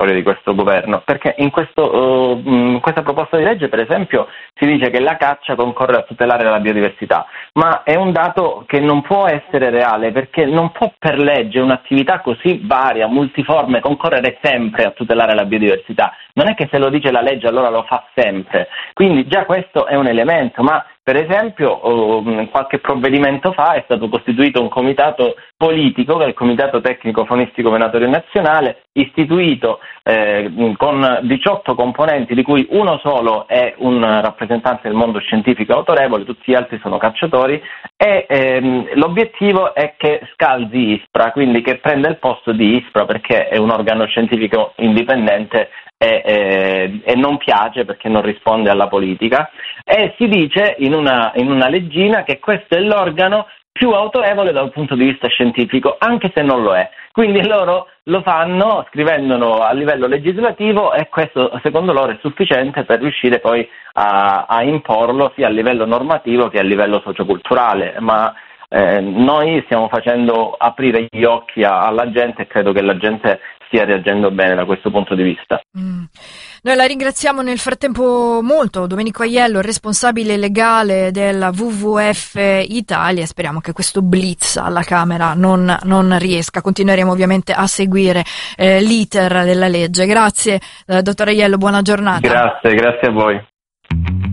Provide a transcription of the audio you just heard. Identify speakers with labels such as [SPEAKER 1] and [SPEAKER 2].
[SPEAKER 1] storia di questo governo, perché in questa proposta di legge, per esempio, si dice che la caccia concorre a tutelare la biodiversità, ma è un dato che non può essere reale, perché non può per legge un'attività così varia, multiforme, concorrere sempre a tutelare la biodiversità. Non è che se lo dice la legge allora lo fa sempre, quindi già questo è un elemento, ma per esempio qualche provvedimento fa è stato costituito un comitato politico, che è il Comitato Tecnico Faunistico Venatorio Nazionale, istituito con 18 componenti, di cui uno solo è un rappresentante del mondo scientifico autorevole, tutti gli altri sono cacciatori, e l'obiettivo è che scalzi ISPRA, quindi che prenda il posto di ISPRA, perché è un organo scientifico indipendente e non piace perché non risponde alla politica, e si dice in una leggina che questo è l'organo più autorevole dal punto di vista scientifico, anche se non lo è. Quindi loro lo fanno scrivendolo a livello legislativo, e questo secondo loro è sufficiente per riuscire poi a imporlo sia a livello normativo che a livello socioculturale, ma noi stiamo facendo aprire gli occhi alla gente, e credo che la gente stia reagendo bene da questo punto di vista.
[SPEAKER 2] Noi la ringraziamo nel frattempo molto, Domenico Aiello, responsabile legale della WWF Italia, e speriamo che questo blitz alla Camera non riesca. Continueremo ovviamente a seguire l'iter della legge. Grazie dottor Aiello, buona giornata.
[SPEAKER 1] Grazie a voi.